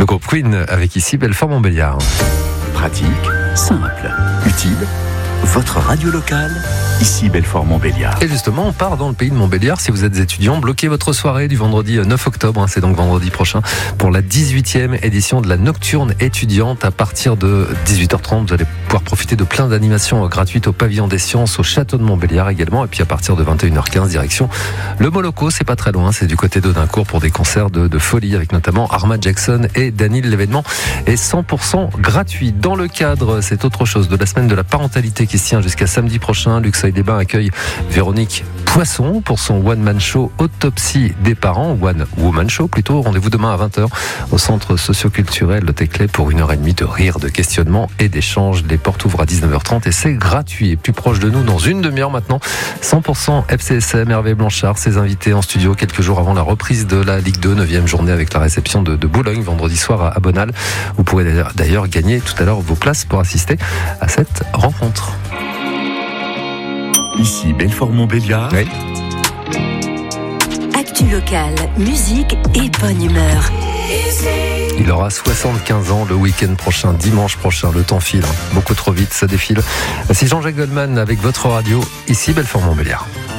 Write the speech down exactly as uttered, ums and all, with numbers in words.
Le groupe Queen avec ici Belfort-Montbéliard. Pratique, simple, utile. Votre radio locale, ici Belfort-Montbéliard. Et justement, on part dans le pays de Montbéliard. Si vous êtes étudiant, bloquez votre soirée du vendredi neuf octobre, hein, c'est donc vendredi prochain, pour la dix-huitième édition de la Nocturne étudiante. À partir de dix-huit heures trente, vous allez pouvoir profiter de plein d'animations gratuites au Pavillon des Sciences, au Château de Montbéliard également. Et puis à partir de vingt et une heures quinze, direction le Moloko, c'est pas très loin, c'est du côté d'Audincourt pour des concerts de, de folie avec notamment Arma Jackson et Daniel. L'événement est cent pour cent gratuit. Dans le cadre, c'est autre chose, de la semaine de la parentalité qui se tient jusqu'à samedi prochain, Luxeuil des Bains accueille Véronique Poisson pour son one-man show Autopsie des parents, one woman show plutôt. Rendez-vous demain à vingt heures au centre socio-culturel Le Téclé pour une heure et demie de rire, de questionnement et d'échange. Les portes ouvrent à dix-neuf heures trente et c'est gratuit. Et plus proche de nous, dans une demi-heure maintenant, cent pour cent F C S M, Hervé Blanchard, ses invités en studio quelques jours avant la reprise de la Ligue deux, neuvième journée avec la réception de, de Boulogne vendredi soir à, à Bonal. Vous pourrez d'ailleurs, d'ailleurs gagner tout à l'heure vos places pour assister à cette rencontre. Ici Belfort-Montbéliard. Oui. Actu locale, musique et bonne humeur. Il aura soixante-quinze ans le week-end prochain, dimanche prochain. Le temps file, hein. Beaucoup trop vite, ça défile. C'est Jean-Jacques Goldman avec votre radio, ici Belfort-Montbéliard.